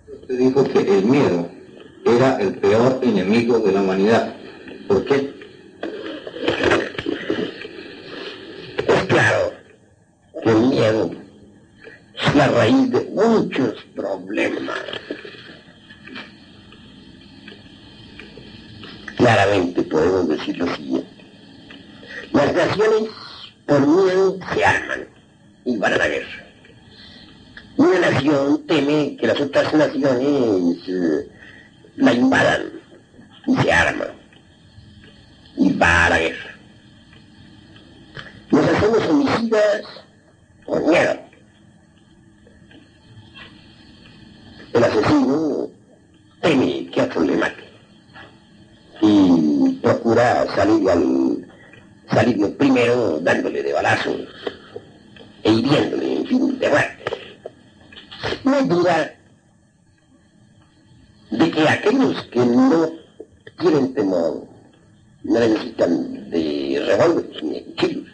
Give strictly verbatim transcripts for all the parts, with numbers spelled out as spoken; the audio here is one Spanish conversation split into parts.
Usted dijo que el miedo era el peor enemigo de la humanidad. ¿Por qué? Es claro que el miedo es la raíz de muchos problemas. Claramente podemos decir lo siguiente. Las naciones por miedo se arman y van a la guerra. Una nación teme que las otras naciones eh, la invadan y se arma y va a la guerra. Nos hacemos homicidas por miedo. El asesino teme que otro le mate y procura salir al salir primero dándole de balazos e hiriéndole, en fin, de muerte. No hay duda de que aquellos que no tienen temor no necesitan de revólveres ni de cuchillos.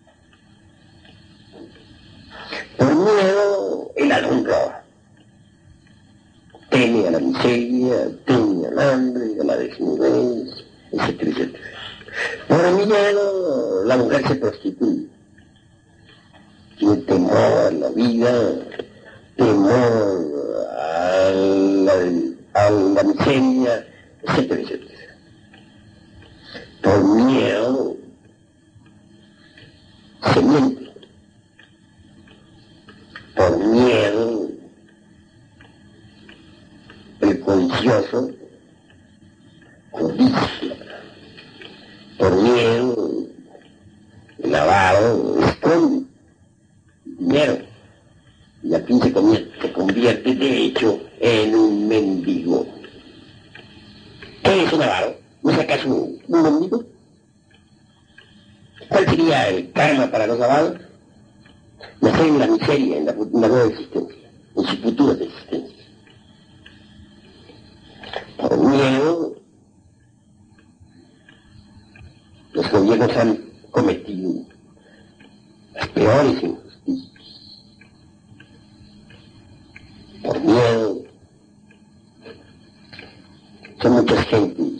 Por miedo, el alumno teme a la miseria, teme al hambre, a la desnudez, etcétera, etcétera. Por miedo, la mujer se prostituye. Tiene temor a la vida, temor a la, a la miseria, etcétera, etcétera. Por miedo, se miente. Por miedo, el codicioso codicia. Por miedo, el avaro esconde dinero y al fin se convierte, se convierte de hecho en un mendigo. ¿Qué es un avaro? ¿No es acaso un mendigo? ¿Cuál sería el karma para los avaros? Nacer en la miseria, en la, en la nueva existencia, en su futura existencia. Por miedo, los gobiernos han cometido las peores injusticias. Por miedo, son muchas gentes